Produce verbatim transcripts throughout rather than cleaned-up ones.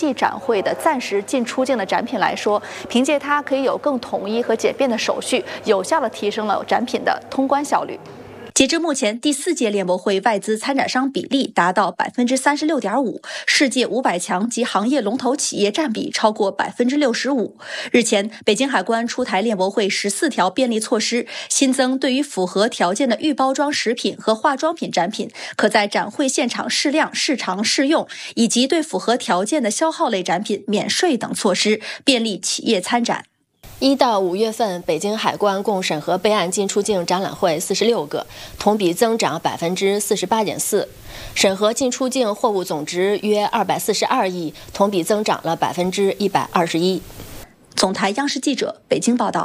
际展会的暂时进出境的展品来说，凭借它可以有更统一和简便的手续，有效地提升了展品的通关效率。截至目前，第四届联博会外资参展商比例达到百分之三十六点五，世界五百强及行业龙头企业占比超过百分之六十五。日前，北京海关出台联博会十四条便利措施，新增对于符合条件的预包装食品和化妆品展品，可在展会现场适量、试尝、试用，以及对符合条件的消耗类展品免税等措施，便利企业参展。 一到五月份，北京海关共审核备案进出境展览会四十六个，同比增长百分之四十八点四，审核进出境货物总值约二百四十二亿，同比增长了百分之一百二十一。 总台央视记者北京报道。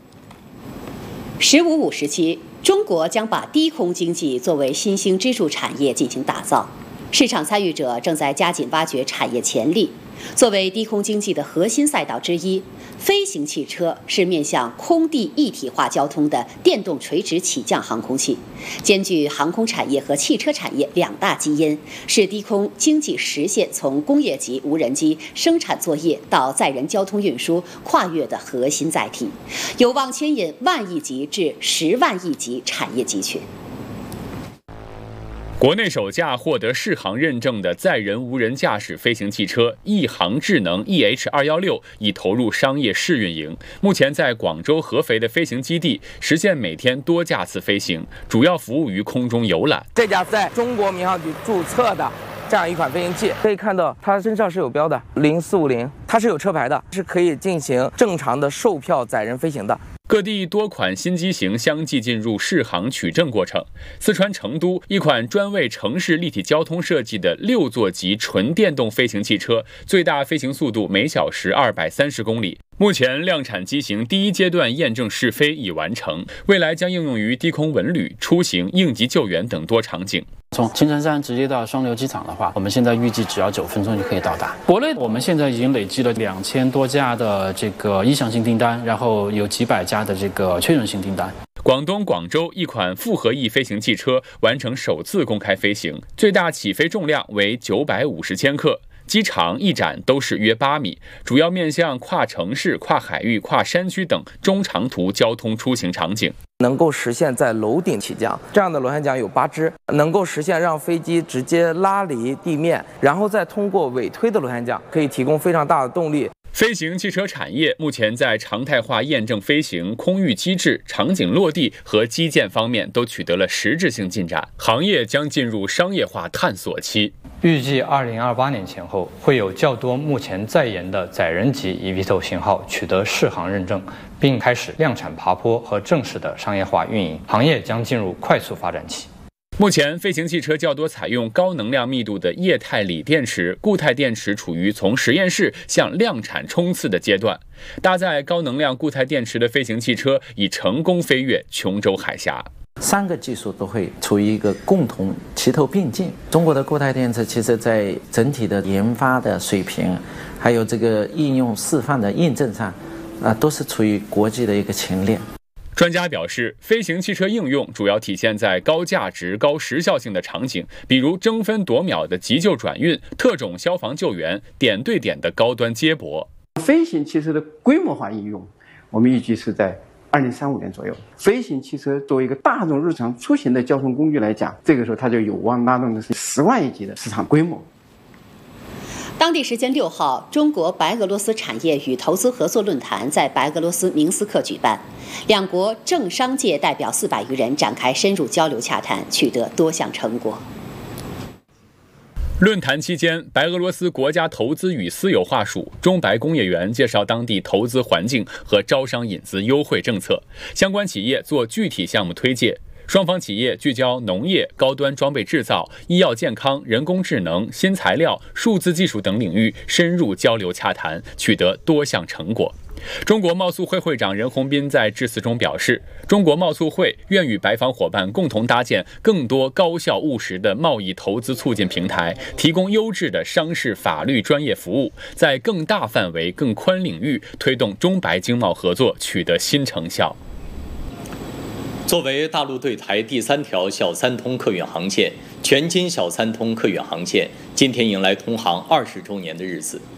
十五五时期，中国将把低空经济作为新兴支柱产业进行打造，市场参与者正在加紧挖掘产业潜力。作为低空经济的核心赛道之一，飞行汽车是面向空地一体化交通的电动垂直起降航空器，兼具航空产业和汽车产业两大基因，是低空经济实现从工业级无人机生产作业到载人交通运输跨越的核心载体，有望牵引万亿级至十万亿级产业集群。 国内首架获得适航认证的载人无人驾驶飞行汽车亿航智能 E H 二一六已投入商业试运营，目前在广州合肥的飞行基地实现每天多架次飞行，主要服务于空中游览。 这架在中国民航局注册的这样一款飞行器，可以看到它身上是有标的零四五零，它是有车牌的，是可以进行正常的售票载人飞行的。 各地多款新机型相继进入试航取证过程。四川成都一款专为城市立体交通设计的六座级纯电动飞行汽车，最大飞行速度每小时二百三十公里。目前量产机型第一阶段验证试飞已完成，未来将应用于低空文旅、出行、应急救援等多场景。 从青城山直接到双流机场的话，我们现在预计只要九分钟就可以到达。国内我们现在已经累计了两千多家的这个意向性订单，然后有几百家的这个确认性订单。 广东广州一款复合翼飞行汽车完成首次公开飞行，最大起飞重量为九百五十千克。机长翼展都是约八米，主要面向跨城市、跨海域、跨山区等中长途交通出行场景。 能够实现在楼顶起降，这样的螺旋桨有八只，能够实现让飞机直接拉离地面，然后再通过尾推的螺旋桨，可以提供非常大的动力。 飞行汽车产业目前在常态化验证飞行、空域机制、场景落地和基建方面都取得了实质性进展，行业将进入商业化探索期。 预计二零二八年前后，会有较多目前在研的载人级 E V T O 型号取得适航认证，并开始量产爬坡和正式的商业化运营，行业将进入快速发展期。 目前，飞行汽车较多采用高能量密度的液态锂电池，固态电池处于从实验室向量产冲刺的阶段。搭载高能量固态电池的飞行汽车已成功飞越琼州海峡。 三个技术都会处于一个共同齐头并进。中国的固态电池其实在整体的研发的水平，还有这个应用示范的印证上，啊、呃，都是处于国际的一个前列。 专家表示，飞行汽车应用主要体现在高价值、高时效性的场景，比如争分夺秒的急救转运、特种消防救援、点对点的高端接驳。 飞行汽车的规模化应用，我们预计是在二零三五年左右。飞行汽车作为一个大众日常出行的交通工具来讲，这个时候它就有望拉动的是十万亿级的市场规模。 当地时间六号，中国白俄罗斯产业与投资合作论坛在白俄罗斯明斯克举办，两国政商界代表四百余人展开深入交流洽谈，取得多项成果。 论坛期间，白俄罗斯国家投资与私有化署中白工业园介绍当地投资环境和招商引资优惠政策，相关企业做具体项目推介。双方企业聚焦农业、高端装备制造、医药健康、人工智能、新材料、数字技术等领域深入交流洽谈，取得多项成果。中国贸促会会长任洪斌在致辞中表示，中国贸促会愿与白方伙伴共同搭建更多高效务实的贸易投资促进平台，提供优质的商事法律专业服务，在更大范围、更宽领域推动中白经贸合作取得新成效。 作为大陆对台第三条小三通客运航线，全金小三通客运航线今天迎来通航二十周年的日子。